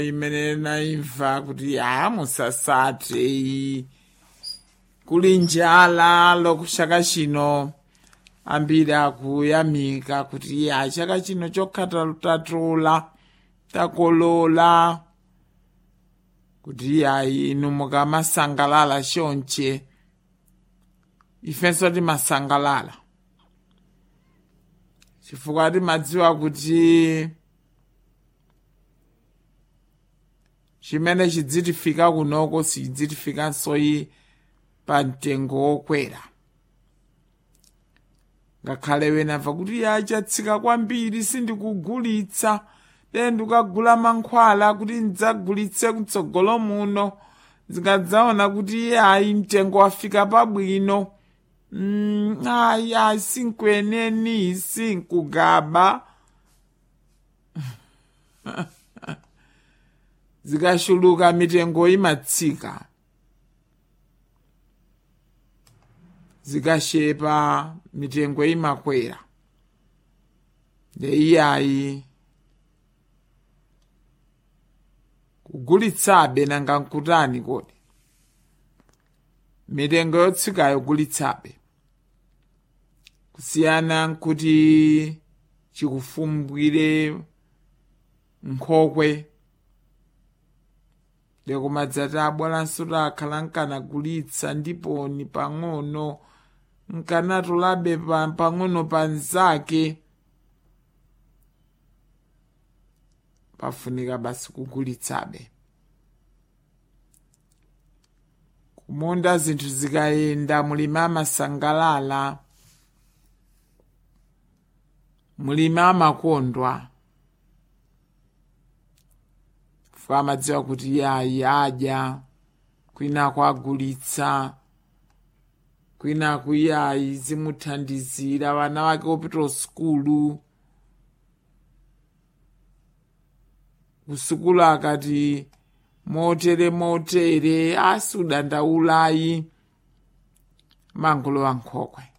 imene naimva kuti musasate kuli njala lokuchaka chino ambiri akuyamika kuti chaka chino chokha tatula takolola kuti inu mukamasangalala chonche ifenso timasangalala chifukwa timadziwa kuti chimene chidzitifika kunoko sichidzitifikanso pa mtengo wokwera. Ngakhale wenamva kuti chatsika kwambiri sindikugulitsa ndikagula mankhwala kuti ndidzagulitse kutsogolo muno zikadzaona kuti mtengo wafika pabwino sinkweneni sinkugaba zikashuluka mitengo imatsika zikashepa mitengo imakwera ndeiyayi kugulitsabe nanga nkutani kodi mitengo yotsikayo kugulitsabe kusiyana nkuti chikufumbwire nkhokwe lekumadzati abwalanso takhala nkanagulitsa ndipo ni pang'ono nkanatulabe pang'ono panzake pafunika basi kugulitsabe. Kumunda zinthu zikayenda mulimi amasangalala mulimi amakondwa amadziwa kuti adya kwina kwagulitsa kwina kuyayi zimuthandizira vana vake opita sukulu kusukulu akati motere asi udandaulayi mangulo wankhokwe